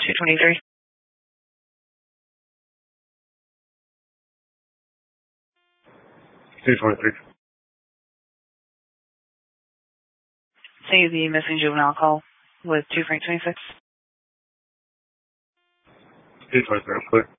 223. Say the missing juvenile call with 2 Frank 26. 223, clear.